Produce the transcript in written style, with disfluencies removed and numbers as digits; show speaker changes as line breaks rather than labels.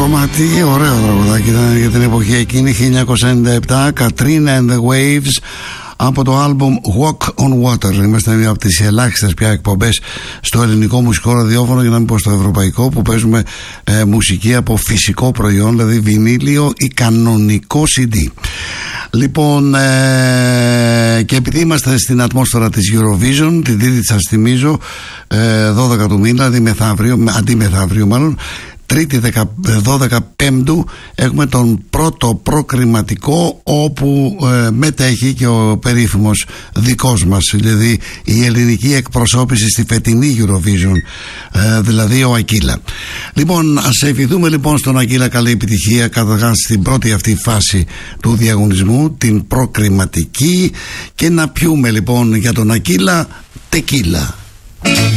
Μα τι ωραίο τραγουδάκι ήταν για την εποχή εκείνη, 1997, Katrina and the Waves, από το άλμπουμ Walk on Water. Είμαστε από τις ελάχιστες πια εκπομπές στο ελληνικό μουσικό ραδιόφωνο, για να μην πω στο ευρωπαϊκό, που παίζουμε μουσική από φυσικό προϊόν, δηλαδή βινίλιο ή κανονικό CD. Λοιπόν, και επειδή είμαστε στην ατμόσφαιρα της Eurovision, την Τρίτη σας θυμίζω, 12 του μήνα, αντί μεθαύριο μάλλον, Τρίτη 12 Πέμπτου, έχουμε τον πρώτο προκριματικό, όπου μετέχει και ο περίφημος δικός μας, δηλαδή η ελληνική εκπροσώπηση στη φετινή Eurovision, δηλαδή ο Ακύλα. Λοιπόν, ας ευχηθούμε λοιπόν στον Ακύλα καλή επιτυχία καταρχάς στην πρώτη αυτή φάση του διαγωνισμού, την προκριματική, και να πιούμε λοιπόν για τον Ακύλα τεκίλα.